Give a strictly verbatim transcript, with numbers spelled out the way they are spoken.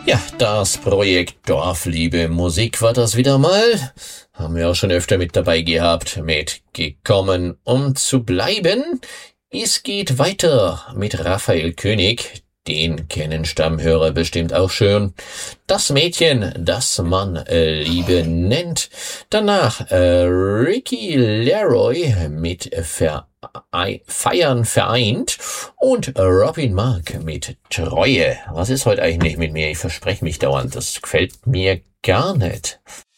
Ja, das Projekt Dorfliebe Musik war das wieder mal. Haben wir auch schon öfter mit dabei gehabt, mit Gekommen, um zu bleiben. Es geht weiter mit Raphael König. Den kennen Stammhörer bestimmt auch schon. Das Mädchen, das man äh, Liebe nennt. Danach äh, Ricky Leroy mit Ver Feiern vereint und Robin Mark mit Treue. Was ist heute eigentlich nicht mit mir? Ich verspreche mich dauernd. Das gefällt mir gar nicht.